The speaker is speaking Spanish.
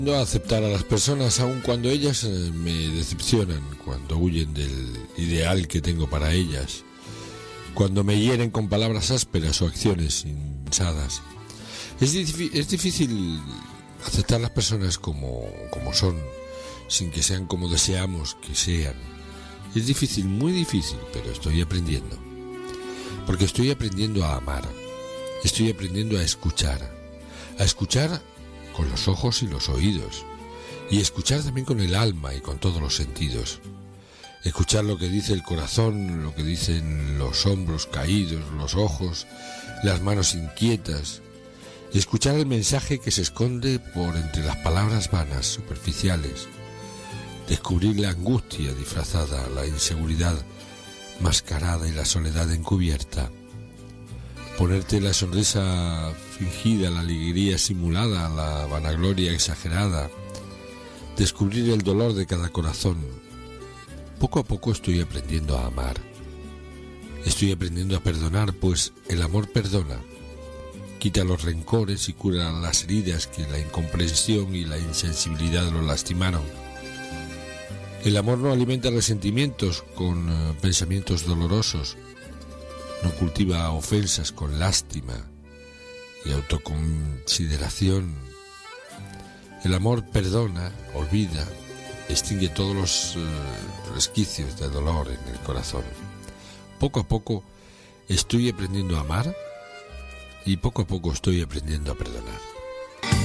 A aceptar a las personas aun cuando ellas me decepcionan, cuando huyen del ideal que tengo para ellas, cuando me hieren con palabras ásperas o acciones insensatas. Es difícil aceptar las personas como son, sin que sean como deseamos que sean. Es difícil, muy difícil, pero estoy aprendiendo. Porque estoy aprendiendo a amar, estoy aprendiendo a escuchar con los ojos y los oídos, y escuchar también con el alma y con todos los sentidos. Escuchar lo que dice el corazón, lo que dicen los hombros caídos, los ojos, las manos inquietas. Escuchar el mensaje que se esconde por entre las palabras vanas, superficiales. Descubrir la angustia disfrazada, la inseguridad mascarada y la soledad encubierta. Ponerte la sonrisa fingida, la alegría simulada, la vanagloria exagerada. Descubrir el dolor de cada corazón. Poco a poco estoy aprendiendo a amar. Estoy aprendiendo a perdonar, pues el amor perdona. Quita los rencores y cura las heridas que la incomprensión y la insensibilidad lo lastimaron. El amor no alimenta resentimientos con pensamientos dolorosos. No cultiva ofensas con lástima y autoconsideración. El amor perdona, olvida, extingue todos los resquicios de dolor en el corazón. Poco a poco estoy aprendiendo a amar y poco a poco estoy aprendiendo a perdonar.